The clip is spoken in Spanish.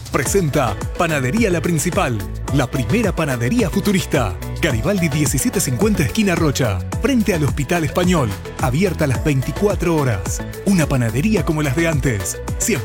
presenta Panadería La Principal, la primera panadería futurista. Garibaldi 1750 esquina Rocha, frente al Hospital Español, abierta las 24 horas. Una panadería como las de antes, 100%